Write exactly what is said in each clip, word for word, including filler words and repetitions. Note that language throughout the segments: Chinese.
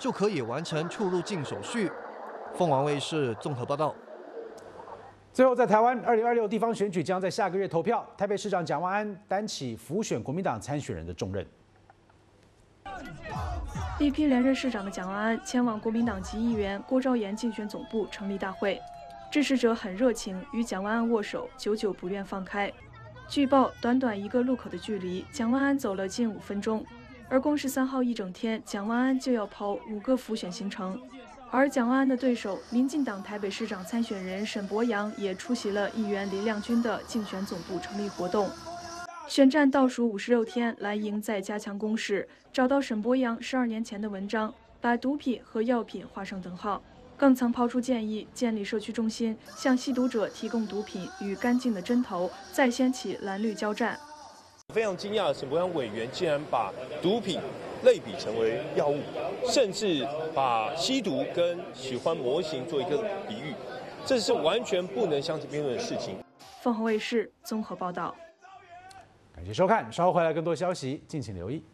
就可以完成出入境手续。凤凰卫视综合报道。 最后，在台湾二零二六地方选举将在下个月投票，台北市长蒋万安担起辅选国民党参选人的重任。 力拼连任市长的蒋万安前往国民党籍议员郭昭言竞选总部成立大会，支持者很热情，与蒋万安握手，久久不愿放开。据报，短短一个路口的距离，蒋万安走了近五分钟，而光是三号一整天，蒋万安就要跑五个辅选行程。而蒋万安的对手，民进党台北市长参选人沈伯洋也出席了议员林亮君的竞选总部成立活动。选战倒数五十六天，蓝营在加强攻势，找到沈伯洋十二年前的文章，把毒品和药品画上等号，更曾抛出建议，建立社区中心，向吸毒者提供毒品与干净的针头，再掀起蓝绿交战。 非常惊讶的沈伯洋委员竟然把毒品类比成为药物，甚至把吸毒跟喜欢模型做一个比喻，这是完全不能相提并论的事情。 凤凰卫视综合报道。 感谢收看，稍后回来更多消息，敬请留意。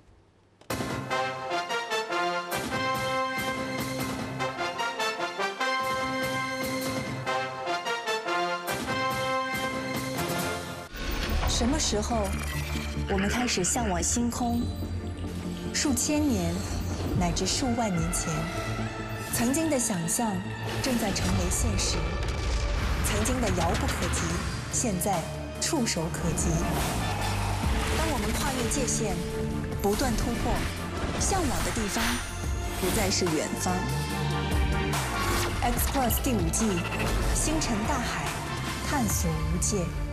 什么时候，我们开始向往星空？数千年，乃至数万年前，曾经的想象正在成为现实，曾经的遥不可及，现在触手可及。当我们跨越界限，不断突破，向往的地方不再是远方。X Plus 第五季，星辰大海，探索无界。